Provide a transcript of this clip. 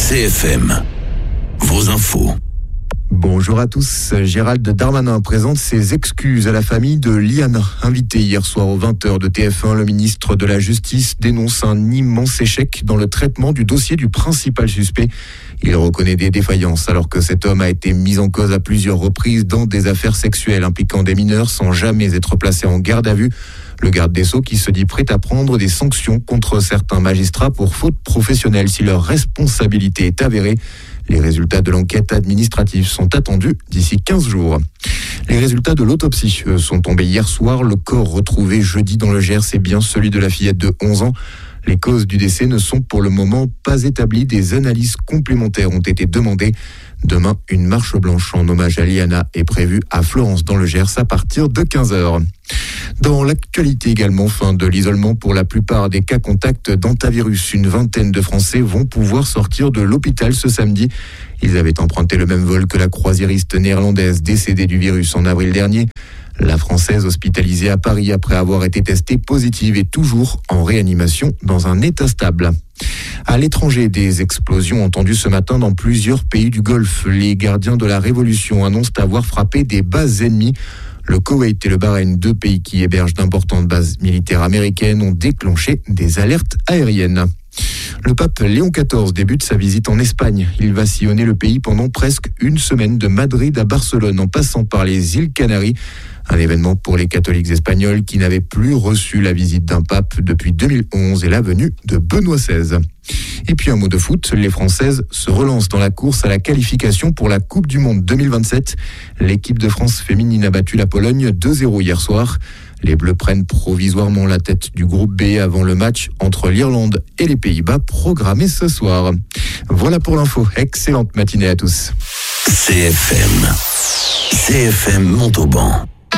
CFM, vos infos. Bonjour à tous. Gérald Darmanin présente ses excuses à la famille de Liana. Invité hier soir aux 20h de TF1, le ministre de la Justice dénonce un immense échec dans le traitement du dossier du principal suspect. Il reconnaît des défaillances alors que cet homme a été mis en cause à plusieurs reprises dans des affaires sexuelles impliquant des mineurs sans jamais être placé en garde à vue. Le garde des Sceaux qui se dit prêt à prendre des sanctions contre certains magistrats pour faute professionnelle si leur responsabilité est avérée. Les résultats de l'enquête administrative sont attendus d'ici 15 jours. Les résultats de l'autopsie sont tombés hier soir. Le corps retrouvé jeudi dans le Gers est bien celui de la fillette de 11 ans. Les causes du décès ne sont pour le moment pas établies. Des analyses complémentaires ont été demandées. Demain, une marche blanche en hommage à Liana est prévue à Florence dans le Gers à partir de 15h. Dans l'actualité également, fin de l'isolement pour la plupart des cas contacts d'hantavirus. Une vingtaine de Français vont pouvoir sortir de l'hôpital ce samedi. Ils avaient emprunté le même vol que la croisiériste néerlandaise décédée du virus en avril dernier. La Française hospitalisée à Paris après avoir été testée positive est toujours en réanimation dans un état stable. À l'étranger, des explosions entendues ce matin dans plusieurs pays du Golfe. Les gardiens de la Révolution annoncent avoir frappé des bases ennemies. Le Koweït et le Bahreïn, deux pays qui hébergent d'importantes bases militaires américaines, ont déclenché des alertes aériennes. Le pape Léon XIV débute sa visite en Espagne. Il va sillonner le pays pendant presque une semaine, de Madrid à Barcelone, en passant par les îles Canaries. Un événement pour les catholiques espagnols qui n'avaient plus reçu la visite d'un pape depuis 2011 et la venue de Benoît XVI. Et puis un mot de foot, les Françaises se relancent dans la course à la qualification pour la Coupe du Monde 2027. L'équipe de France féminine a battu la Pologne 2-0 hier soir. Les Bleus prennent provisoirement la tête du groupe B avant le match entre l'Irlande et les Pays-Bas programmé ce soir. Voilà pour l'info. Excellente matinée à tous. CFM Montauban.